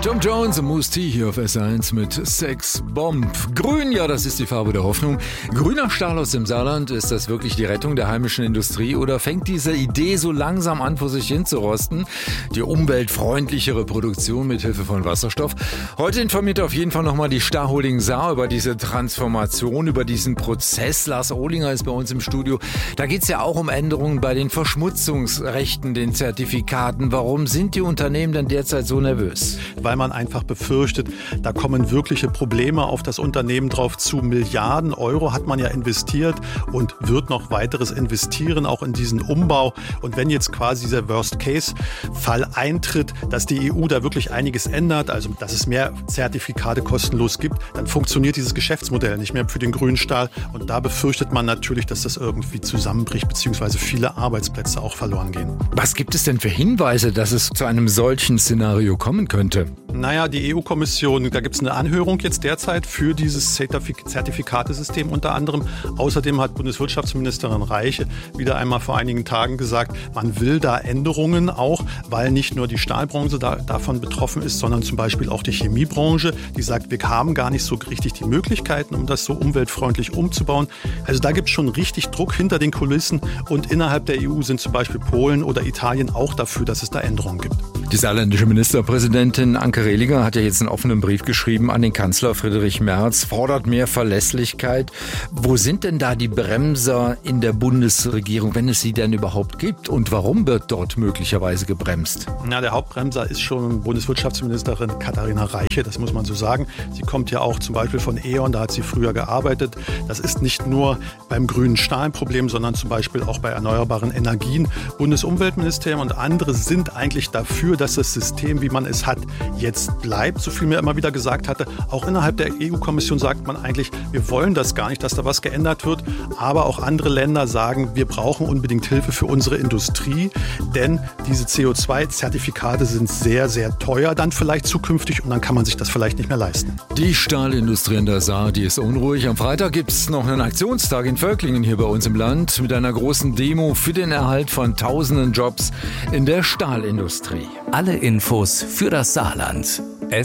Tom Jones und Moose T hier auf S1 mit Sex Bomb. Grün, ja, das ist die Farbe der Hoffnung. Grüner Stahl aus dem Saarland, ist das wirklich die Rettung der heimischen Industrie oder fängt diese Idee so langsam an, vor sich hin zu rosten? Die umweltfreundlichere Produktion mit Hilfe von Wasserstoff. Heute informiert auf jeden Fall nochmal die Stahlholding Saar über diese Transformation, über diesen Prozess. Lars Ohlinger ist bei uns im Studio. Da geht es ja auch um Änderungen bei den Verschmutzungsrechten, den Zertifikaten. Warum sind die Unternehmen denn derzeit so nervös? Weil man einfach befürchtet, da kommen wirkliche Probleme auf das Unternehmen drauf zu. Milliarden Euro hat man ja investiert und wird noch weiteres investieren, auch in diesen Umbau. Und wenn jetzt quasi dieser Worst-Case-Fall eintritt, dass die EU da wirklich einiges ändert, also dass es mehr Zertifikate kostenlos gibt, dann funktioniert dieses Geschäftsmodell nicht mehr für den grünen Stahl. Und da befürchtet man natürlich, dass das irgendwie zusammenbricht, beziehungsweise viele Arbeitsplätze auch verloren gehen. Was gibt es denn für Hinweise, dass es zu einem solchen Szenario kommen könnte? Naja, die EU-Kommission, da gibt es eine Anhörung jetzt derzeit für dieses Zertifikatesystem unter anderem. Außerdem hat Bundeswirtschaftsministerin Reiche wieder einmal vor einigen Tagen gesagt, man will da Änderungen auch, weil nicht nur die Stahlbranche davon betroffen ist, sondern zum Beispiel auch die Chemiebranche, die sagt, wir haben gar nicht so richtig die Möglichkeiten, um das so umweltfreundlich umzubauen. Also da gibt es schon richtig Druck hinter den Kulissen und innerhalb der EU sind zum Beispiel Polen oder Italien auch dafür, dass es da Änderungen gibt. Die saarländische Ministerpräsidentin Anke Rehlinger hat ja jetzt einen offenen Brief geschrieben an den Kanzler Friedrich Merz, fordert mehr Verlässlichkeit. Wo sind denn da die Bremser in der Bundesregierung, wenn es sie denn überhaupt gibt? Und warum wird dort möglicherweise gebremst? Na, der Hauptbremser ist schon Bundeswirtschaftsministerin Katharina Reiche, das muss man so sagen. Sie kommt ja auch zum Beispiel von E.ON, da hat sie früher gearbeitet. Das ist nicht nur beim grünen Stahl ein Problem, sondern zum Beispiel auch bei erneuerbaren Energien. Bundesumweltministerium und andere sind eigentlich dafür, dass das System, wie man es hat, jetzt bleibt, so viel mir immer wieder gesagt hatte. Auch innerhalb der EU-Kommission sagt man eigentlich, wir wollen das gar nicht, dass da was geändert wird. Aber auch andere Länder sagen, wir brauchen unbedingt Hilfe für unsere Industrie, denn diese CO2-Zertifikate sind sehr, sehr teuer dann vielleicht zukünftig und dann kann man sich das vielleicht nicht mehr leisten. Die Stahlindustrie in der Saar, die ist unruhig. Am Freitag gibt es noch einen Aktionstag in Völklingen hier bei uns im Land mit einer großen Demo für den Erhalt von tausenden Jobs in der Stahlindustrie. Alle Infos für das Saarland